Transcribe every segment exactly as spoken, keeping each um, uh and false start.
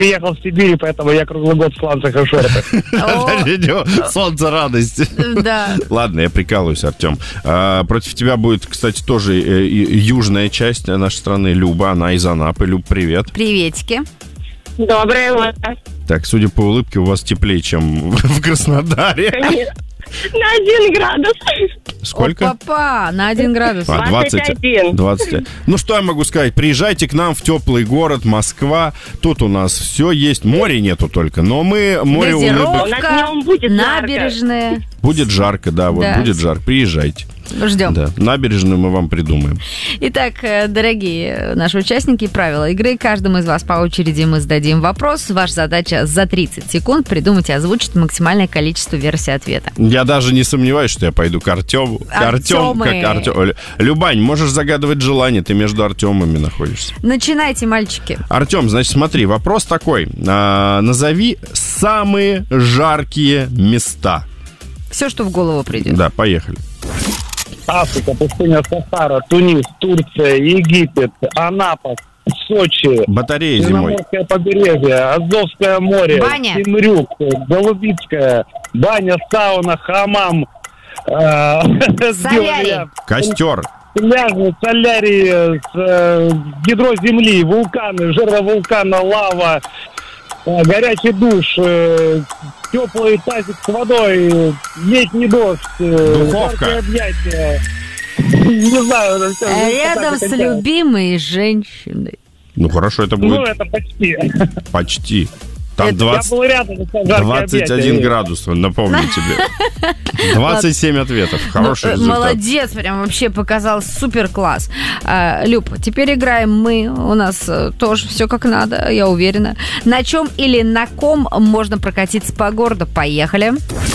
приехал в Сибирь, поэтому я круглый год в сланцах и шортах. Солнце, радость. Да. Ладно, я прикалываюсь, Артем. Против тебя будет, кстати, тоже южная часть нашей страны, Люба. Она из Анапы. Люб, привет. Приветики. Доброе утро. Так, судя по улыбке, у вас теплее, чем в Краснодаре. Конечно. На один градус. Сколько? О, папа, на один градус. А, двадцать один. двадцать. Ну, что я могу сказать? Приезжайте к нам в теплый город, Москва. Тут у нас все есть. Моря нету только, но мы море улыбок. Газировка, набережная. Будет жарко, да, вот Да. будет жарко. Приезжайте. Ждем. Да, набережную мы вам придумаем. Итак, дорогие наши участники, правила игры. Каждому из вас по очереди мы зададим вопрос. Ваша задача за тридцать секунд придумать и озвучить максимальное количество версий ответа. Я даже не сомневаюсь, что я пойду к Артему. Артем, как Артем. Любань, можешь загадывать желание, ты между Артемами находишься. Начинайте, мальчики. Артем, значит, смотри, вопрос такой. А, назови самые жаркие места. Все, что в голову придет. Да, поехали. Африка, пустыня Сахара, Тунис, Турция, Египет, Анапа, Сочи. Батарея зимой. Черноморское побережье, Азовское море. Баня. Темрюк, Голубицкая, баня, сауна, хамам. Солярий. Костер. Пляжи, солярии, ядро земли, вулканы, жерло вулкана, лава, э, горячий душ, э, теплый тазик с водой, летний дождь, э, Духовка. жаркое объятие. Не знаю. это всё, ну, Рядом так с и кончается. любимой женщиной. Ну, хорошо, это Ну, будет это почти. почти. Там Это двадцать, Я был рядом, это жаркое двадцать один объятие. градус, напомню тебе. двадцать семь ответов. Хороший Ну, результат. молодец, прям вообще показал супер класс. А, Люб, теперь играем мы. У нас э, тоже все как надо, я уверена. На чем или на ком можно прокатиться по городу? Поехали.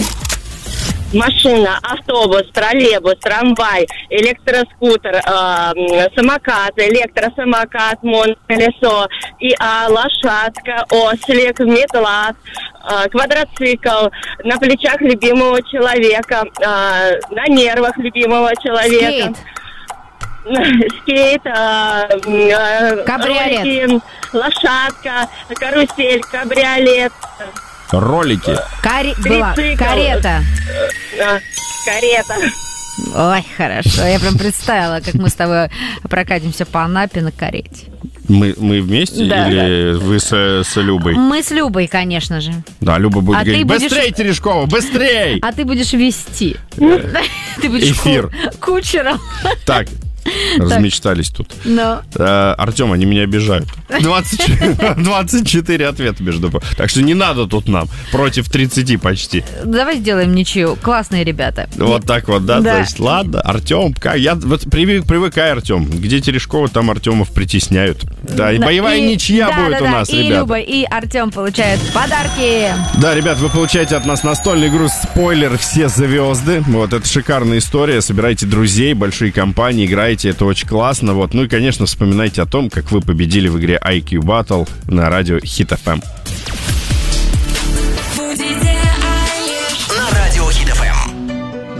Машина, автобус, троллейбус, трамвай, электроскутер, э, самокат, электросамокат, моноколесо, ИА, лошадка, ослик, метла, э, квадроцикл, на плечах любимого человека, э, на нервах любимого человека. Скейт. Скейт, э, э, Кабриолет. ролики, лошадка, карусель, кабриолет, Ролики. Кари... Была. Трицикл. Карета. э, карета. Ой, хорошо. Я прям представила, как мы с тобой прокатимся по Анапе на карете. Мы, мы вместе Да, или вы с, с Любой? Мы с Любой, конечно же. Да, Люба будет А говорить, ты будешь- быстрей, Терешкова, быстрей! А ты будешь вести. Ты будешь Эфир. ку- кучером. Так, размечтались тут. Но Э, Артем, они меня обижают. двадцать, двадцать четыре ответа, между прочим. Так что не надо тут нам. Против тридцати почти. давай сделаем ничью. Классные ребята. Вот так вот, да? Да. Значит, ладно. Артем, как? Я вот привык, привыкай, Артем. Где Терешкова, там Артемов притесняют. Да, и Да, боевая и- ничья да, будет да, у да, нас, и ребята. Люба, и Артем получают подарки. Да, ребят, вы получаете от нас настольную игру «Спойлер. Все звезды». Вот, это шикарная история. Собирайте друзей, большие компании, играйте. Это очень классно. Вот. Ну и, конечно, вспоминайте о том, как вы победили в игре ай кью Battle на радио Hit эф эм.